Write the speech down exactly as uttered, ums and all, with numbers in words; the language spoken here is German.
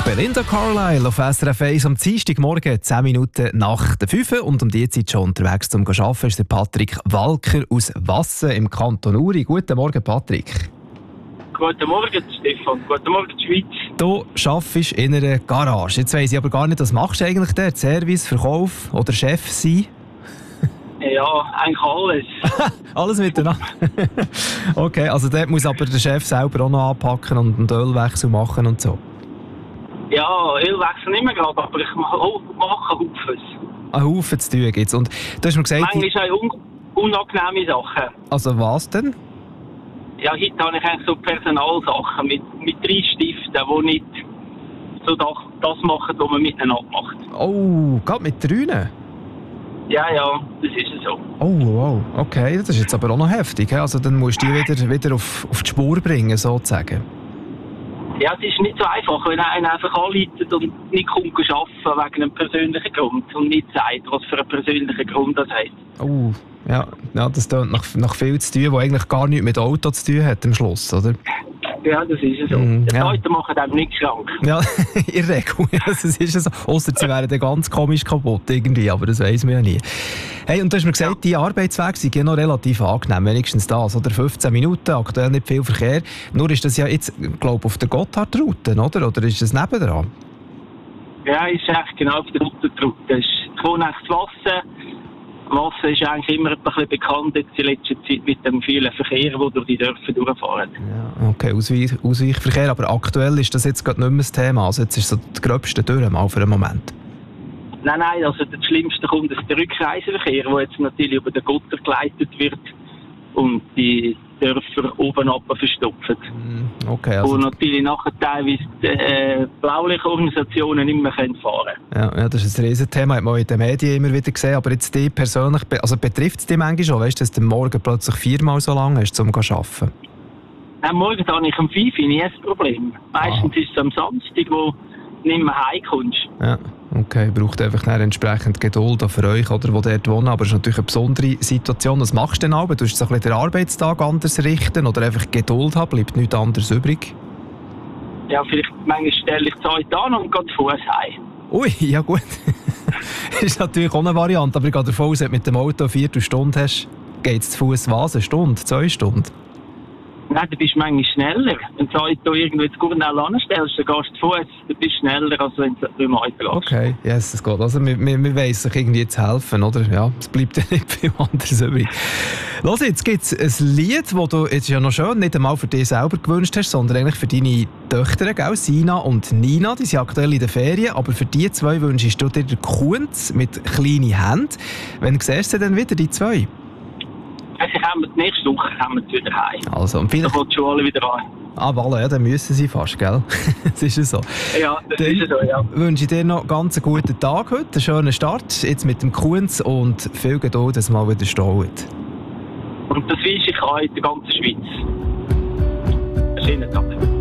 Belinda Carlisle auf S R F eins am Dienstagmorgen, zehn Minuten nach der fünf und um die Zeit schon unterwegs zum Arbeiten ist der Patrick Walker aus Wassen im Kanton Uri. Guten Morgen, Patrick. Guten Morgen, Stefan. Guten Morgen, Schweiz. Du arbeitest in einer Garage. Jetzt weiss ich aber gar nicht, was machst du eigentlich dort? Service, Verkauf oder Chef sein? Ja, eigentlich alles. Alles miteinander? Okay, also dort muss aber der Chef selber auch noch anpacken und einen Ölwechsel machen und so? Ja, Ölwechsel nicht mehr gerade, aber ich mache Haufen. Ein Haufen zu tun gibt's. Und du hast mir gesagt... Manchmal auch un- unangenehme Sachen. Also was denn? Ja, heute habe ich eigentlich so Personalsachen mit, mit drei Stiften, die nicht so das, das machen, was man miteinander macht. Oh, gerade mit drei? Ja, ja, das ist so. Oh, wow, okay, das ist jetzt aber auch noch heftig. Also dann musst du die wieder, wieder auf, auf die Spur bringen, sozusagen. Ja, es ist nicht so einfach, wenn einer einfach anleitet und nicht kommt arbeiten wegen einem persönlichen Grund und nicht sagt, was für einen persönlichen Grund das hat. Oh, ja, ja das klingt nach, nach viel zu tun, was eigentlich gar nichts mit Auto zu tun hat am Schluss, oder? Ja, das ist so. Mm, die ja. Leute machen einem nicht krank. Ja, in der Regel. Das ist so. Ausser sie wären dann ganz komisch kaputt irgendwie, aber das weiss man ja nie. Hey, und du hast mir gesagt, die Arbeitswege sind ja noch relativ angenehm, wenigstens das, oder? fünfzehn Minuten, aktuell nicht viel Verkehr. Nur ist das ja jetzt, glaube ich, auf der Gotthardroute, oder? Oder ist das nebendran? Ja, ist echt genau auf der Route. Ich wohne echt zu Wassen. Wassen ist eigentlich immer ein bisschen bekannt jetzt in letzter Zeit mit dem vielen Verkehr, der durch die Dörfer durchfahren. Ja, okay, Ausweich, Ausweichverkehr, aber aktuell ist das jetzt gerade nicht mehr das Thema. Also jetzt ist so das Gröbste durch mal für einen Moment. Nein, nein, also das Schlimmste kommt aus der Rückreiseverkehr, der jetzt natürlich über den Gotter geleitet wird und die Dörfer oben runter verstopfen. Okay, also und natürlich nachher teilweise die äh, Blaulichtorganisationen nicht mehr fahren können. Ja, ja, das ist ein Riesenthema, hat man in den Medien immer wieder gesehen. Aber jetzt die persönlich, also betrifft es dich manchmal schon, weißt du, dass du morgen plötzlich viermal so lange hast, um zu arbeiten? Nein, morgen habe ich um fünf Uhr nie ein Problem. Meistens Ah. ist es am Samstag, wo du nicht mehr heimkommst. Ja, okay. Braucht einfach dann entsprechend Geduld auch für euch, oder, die dort wohnen. Aber es ist natürlich eine besondere Situation. Was machst du denn aber? Tust du so ein bisschen den Arbeitstag anders richten oder einfach Geduld haben? Bleibt nichts anderes übrig? Ja, vielleicht manchmal stelle ich die Zeit an und gehe zu Fuß heim. Ui, ja gut. Ist natürlich auch eine Variante, aber ich gehe davon aus, wenn du mit dem Auto eine Viertelstunde hast, geht es zu Fuß was? Eine Stunde? Zwei Stunden? Nein, du bist manchmal schneller. Wenn du das Auto irgendwo zu Gurnell anstellst, dann gehst du zu Fuß, du bist schneller, als wenn du mit dem Auto lässt. Okay, yes, es geht. Also, wir, wir, wir weiss sich irgendwie zu helfen, oder? Ja, es bleibt ja nicht viel anderes übrig. Los, jetzt gibt es ein Lied, das du jetzt ja noch schön nicht einmal für dich selber gewünscht hast, sondern eigentlich für deine Töchter, gell? Sina und Nina. Die sind aktuell in den Ferien, aber für die zwei wünschst du dir den Kunz mit kleinen Händen. Wann siehst du denn wieder die zwei? Also, kommen wir nächste Woche kommen wir wieder heim. Also, und Dann vielleicht... kommt die Schule wieder an. Ah, voilà, ja, dann müssen sie fast, gell? Das ist ja so. Ja, das Dann ist so, ja. wünsche ich dir noch ganz einen guten Tag heute, einen schönen Start, jetzt mit dem Kunz und viel Geduld, dass es mal wieder staut. Und das wünsche ich auch in der ganzen Schweiz. Einen schönen Tag.